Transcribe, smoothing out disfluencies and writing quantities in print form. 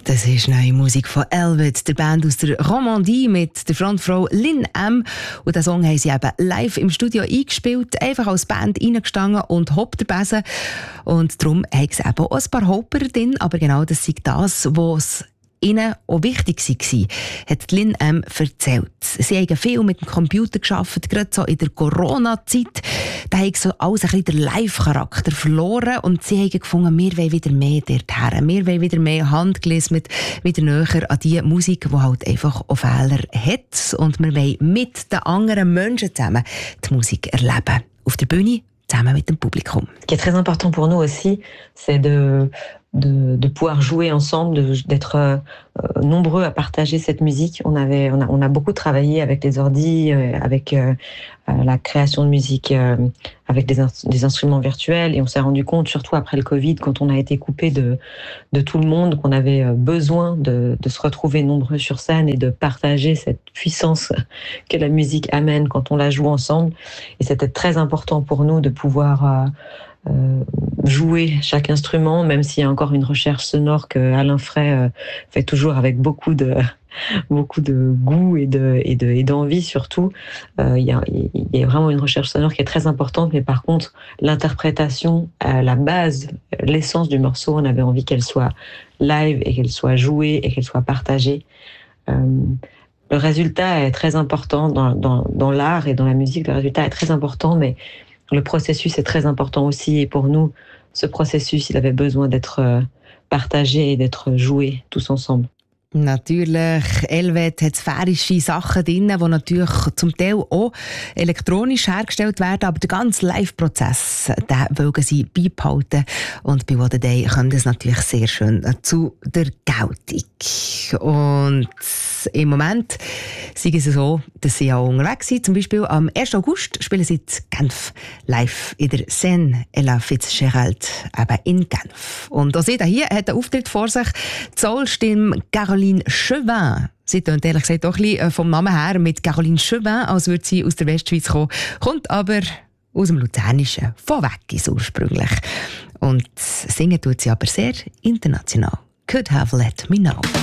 Das ist neue Musik von Elvet, der Band aus der Romandie mit der Frontfrau Lynn M. Und den Song haben sie eben live im Studio eingespielt, einfach als Band reingestanden und hoppt der Besen. Und darum haben sie eben auch ein paar Hopper drin, aber genau das ist das, was ihnen auch wichtig war, hat Lynn M. erzählt. Sie haben viel mit dem Computer gearbeitet, gerade so in der Corona-Zeit. Da haben so alles ein bisschen den Live-Charakter verloren und sie haben gefunden, wir wollen wieder mehr dorthin. Wir wollen wieder mehr handgelismet, wieder näher an die Musik, die halt einfach auch Fehler hat. Und wir wollen mit den anderen Menschen zusammen die Musik erleben. Auf der Bühne, zusammen mit dem Publikum. Ce qui est très important pour nous aussi, c'est de pouvoir jouer ensemble, d'être nombreux à partager cette musique. On a beaucoup travaillé avec les ordis, avec la création de musique, avec des instruments virtuels, et on s'est rendu compte, surtout après le Covid, quand on a été coupé de tout le monde, qu'on avait besoin de se retrouver nombreux sur scène et de partager cette puissance que la musique amène quand on la joue ensemble. Et c'était très important pour nous de pouvoir jouer chaque instrument, même s'il y a encore une recherche sonore que Alain Frey fait toujours avec beaucoup de goût et d'envie surtout. Il y a vraiment une recherche sonore qui est très importante, mais par contre l'interprétation, la base, l'essence du morceau, on avait envie qu'elle soit live et qu'elle soit jouée et qu'elle soit partagée. Le résultat est très important dans l'art et dans la musique. Le résultat est très important, mais le processus est très important aussi, et pour nous, ce processus, il avait besoin d'être partagé et d'être joué tous ensemble. Natürlich, Elvet hat sphärische Sachen drin, die natürlich zum Teil auch elektronisch hergestellt werden, aber der ganze Live-Prozess, den wollen sie beibehalten. Und bei What a Day kommt es natürlich sehr schön zu der Geltung. Und im Moment sei es so, dass sie auch unterwegs sind. Zum Beispiel am 1. August spielen sie in Genf live in der Scène Ella Fitzgerald, eben in Genf. Und auch sie hier hat einen Auftritt vor sich. Die Soul-Stimme Caroline Chauvin. Sie tönt ehrlich gesagt auch ein bisschen vom Namen her mit Caroline Chauvin, als würde sie aus der Westschweiz kommen. Kommt aber aus dem Luzernischen, von Weggis ursprünglich. Und singen tut sie aber sehr international. Could have let me know.